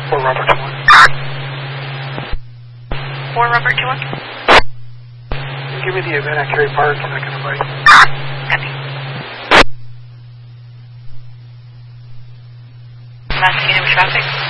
4 Robert 21. 4 Robert 21. Give me the event at Cary Park and I can invite. Copy. Masking with traffic.